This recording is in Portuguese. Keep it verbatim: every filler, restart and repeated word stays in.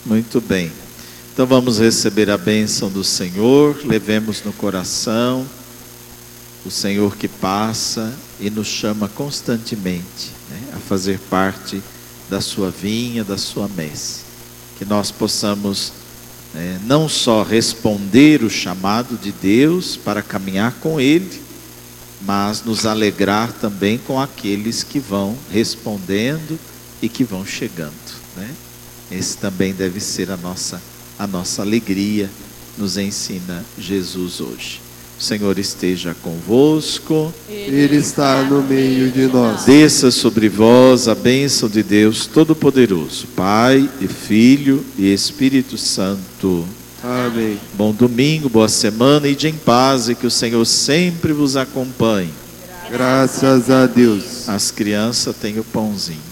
Muito bem. Então vamos receber a bênção do Senhor, levemos no coração o Senhor que passa e nos chama constantemente, né, a fazer parte da sua vinha, da sua messe. Que nós possamos é, não só responder o chamado de Deus para caminhar com Ele, mas nos alegrar também com aqueles que vão respondendo e que vão chegando, né? Esse também deve ser a nossa, a nossa alegria, nos ensina Jesus hoje. O Senhor esteja convosco. Ele está no meio de nós. Desça sobre vós a bênção de Deus Todo-Poderoso, Pai e Filho e Espírito Santo. Amém. Bom domingo, boa semana e de em paz, e que o Senhor sempre vos acompanhe. Graças a Deus. As crianças têm o pãozinho.